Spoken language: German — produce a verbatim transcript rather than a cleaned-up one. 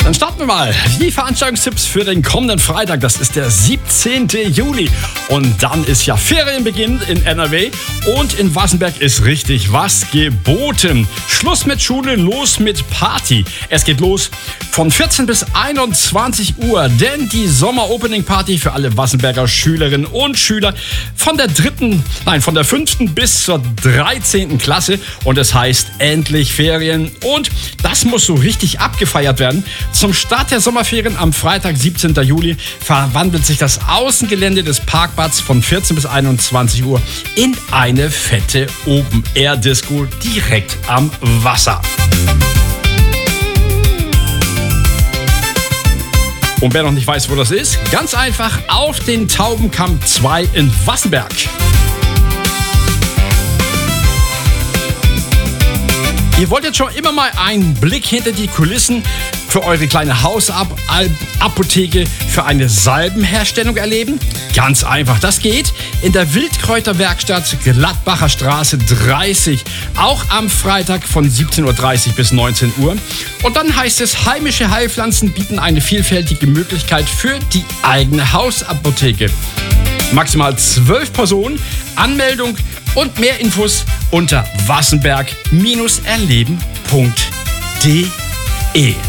Dann starten wir mal. Die Veranstaltungstipps für den kommenden Freitag, das ist der siebzehnten Juli. Und dann ist ja Ferienbeginn in N R W und in Wassenberg ist richtig was geboten. Schluss mit Schule, los mit Party. Es geht los von vierzehn bis einundzwanzig Uhr, denn die Sommer-Opening-Party für alle Wassenberger Schülerinnen und Schüler von der dritten, nein, von der fünften bis zur dreizehnten Klasse. Und es heißt endlich Ferien. Und das muss so richtig abgefeiert werden. Zum Start der Sommerferien am Freitag, siebzehnten Juli, verwandelt sich das Außengelände des Parkbads von vierzehn bis einundzwanzig Uhr in eine fette Open-Air-Disco direkt am Wasser. Und wer noch nicht weiß, wo das ist, ganz einfach auf den Taubenkamp zwei in Wassenberg. Ihr wollt jetzt schon immer mal einen Blick hinter die Kulissen für eure kleine Hausapotheke für eine Salbenherstellung erleben? Ganz einfach, das geht in der Wildkräuterwerkstatt Gladbacher Straße dreißig, auch am Freitag von siebzehn Uhr dreißig bis neunzehn Uhr. Und dann heißt es, heimische Heilpflanzen bieten eine vielfältige Möglichkeit für die eigene Hausapotheke. Maximal zwölf Personen, Anmeldung und mehr Infos unter wassenberg Bindestrich erleben Punkt de.